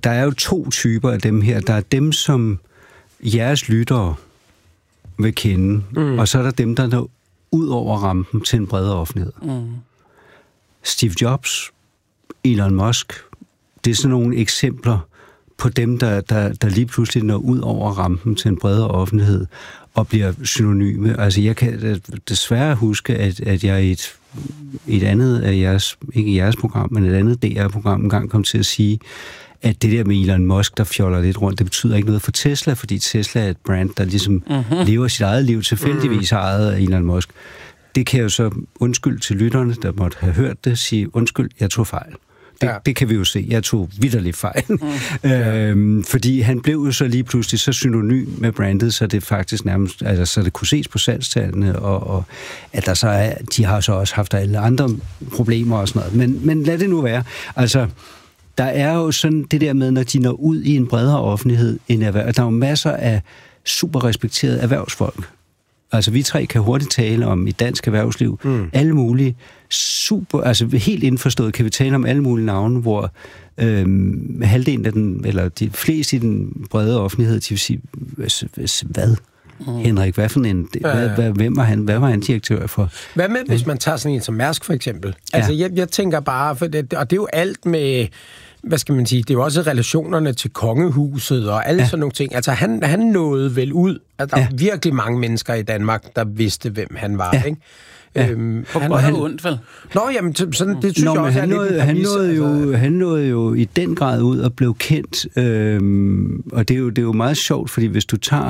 der er jo to typer af dem her. Der er dem, som jeres lyttere vil kende, og så er der dem, der når ud over rampen til en bredere offentlighed. Steve Jobs, Elon Musk, det er sådan nogle eksempler på dem, der lige pludselig når ud over rampen til en bredere offentlighed og bliver synonyme. Altså, jeg kan desværre huske, at jeg i et andet af jeres, ikke jeres program, men et andet DR-program engang kom til at sige, at det der med Elon Musk, der fjoller lidt rundt, det betyder ikke noget for Tesla, fordi Tesla er et brand, der ligesom lever sit eget liv, tilfældigvis ejet af Elon Musk. Det kan jeg jo så undskyld til lytterne, der måtte have hørt det, sige undskyld, jeg tog fejl. Det kan vi jo se. Jeg tog vitterligt fejl. Fordi han blev jo så lige pludselig så synonym med brandet, så det faktisk nærmest, altså så det kunne ses på salgstallene, og at der så er, de har så også haft alle andre problemer og sådan noget. Men lad det nu være. Altså, der er jo sådan det der med, når de når ud i en bredere offentlighed, der er jo masser af super respekterede erhvervsfolk. Altså, vi tre kan hurtigt tale om i dansk erhvervsliv, alle mulige super, altså helt indforstået kan vi tale om alle mulige navne, hvor halvdelen af den, eller de fleste i den brede offentlighed, de vil sige, hvad? Henrik, hvad for en, hvem var han, hvad var han direktør for? Hvad med, hvis man tager sådan en som Mærsk for eksempel? Altså, jeg tænker bare, og det er jo alt med, hvad skal man sige, det er jo også relationerne til kongehuset og alle sådan nogle ting. Altså, han nåede vel ud, at der er virkelig mange mennesker i Danmark, der vidste, hvem han var, ikke? Han var jo ondt, vel? Nå, jamen, sådan, det synes jeg også han nåede jo i den grad ud og blev kendt, og det er jo meget sjovt, fordi hvis du tager,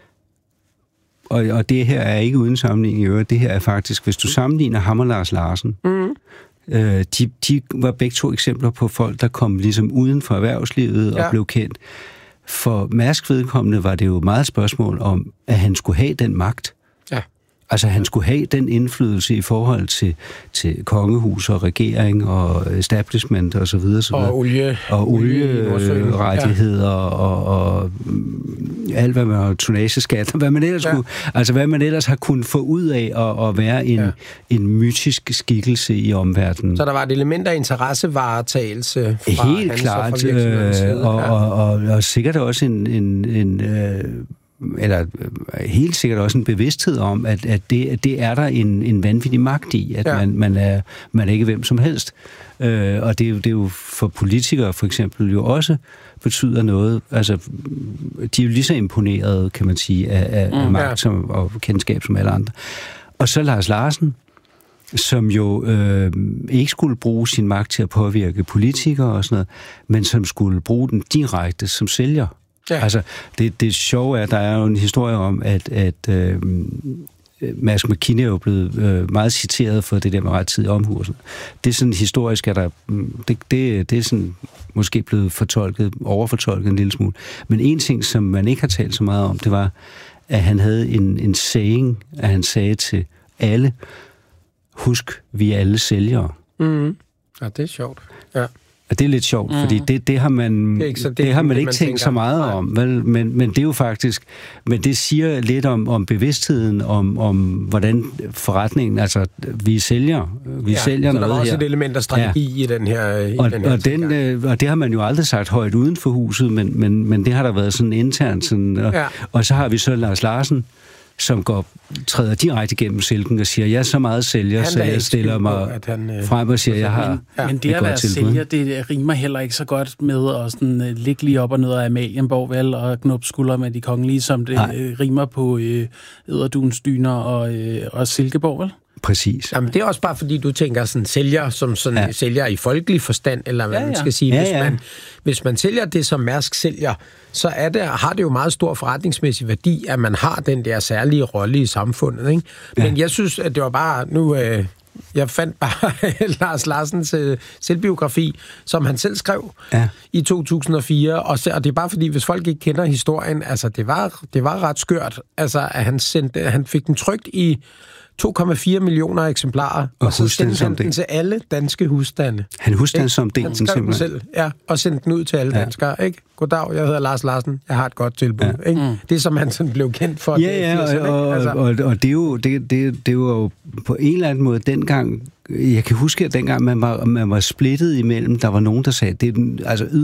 og det her er ikke uden sammenligning i øvrigt, det her er faktisk, hvis du sammenligner ham og Lars Larsen, de var begge to eksempler på folk, der kom ligesom uden for erhvervslivet og blev kendt. For Mærsk vedkommende var det jo meget et spørgsmål om, at han skulle have den magt. Ja. Altså, han skulle have den indflydelse i forhold til kongehus og regering og establishment og så videre. Og olierettigheder og alt, hvad man har, tonnageskat, hvad man ellers kunne, altså hvad man ellers har kunnet få ud af at være en mytisk skikkelse i omverdenen. Så der var et element af interessevaretagelse fra helt hans klart, og fra virksomhedens side. Og sikkert også eller helt sikkert også en bevidsthed om, at det er der en vanvittig magt i, at man er ikke hvem som helst. Og det er jo for politikere for eksempel jo også betyder noget. Altså, de er jo lige så imponerede, kan man sige, af magt og kendskab som alle andre. Og så Lars Larsen, som jo ikke skulle bruge sin magt til at påvirke politikere og sådan noget, men som skulle bruge den direkte som sælger. Ja. Altså, det sjove er, at der er jo en historie om, at Mærsk Mc-Kinney er jo blevet meget citeret for det der med rettidig omhu. Det er sådan historisk, at det er sådan måske blevet overfortolket en lille smule. Men en ting, som man ikke har talt så meget om, det var, at han havde en saying, at han sagde til alle, husk, vi er alle sælgere. Ja, det er sjovt. Ja. Og det er lidt sjovt, fordi det har man ikke tænkt så meget om, vel? Men det er jo faktisk, men det siger lidt om bevidstheden, om hvordan forretningen, altså vi sælger noget her. Så der var også et element af strategi i den her. Og det har man jo aldrig sagt højt uden for huset, men det har der været sådan internt. Sådan, og så har vi så Lars Larsen, som træder direkte igennem silken og siger, jeg er så meget sælger, så jeg stiller mig frem og siger, jeg har men det at være sælger, det rimer heller ikke så godt med at sådan, ligge lige op og ned af Amalienborg, vel, og knuppe skulder med de kongelige, som det rimer på Edderdunsdyner og Silkeborg, vel? Præcis. Jamen, det er også bare, fordi du tænker sådan sælger som sådan sælger i folkelig forstand, eller hvad man skal sige. Hvis man sælger det, som Mærsk sælger, så har det jo meget stor forretningsmæssig værdi, at man har den der særlige rolle i samfundet, ikke? Men jeg synes, at det var bare nu... Jeg fandt bare Lars Larsens selvbiografi, som han selv skrev i 2004, og det er bare fordi, hvis folk ikke kender historien, altså det var ret skørt, altså at han fik den trykt i 2,4 millioner eksemplarer, og så sendte han den til alle danske husstande. Han husstandsomdelte den simpelthen. Selv, og sendte den ud til alle danskere, ikke? Goddag, jeg hedder Lars Larsen, jeg har et godt tilbud, ikke? Det, som han sådan blev kendt for. Og det er jo på en eller anden måde dengang, jeg kan huske, at dengang man var splittet imellem, der var nogen, der sagde, det er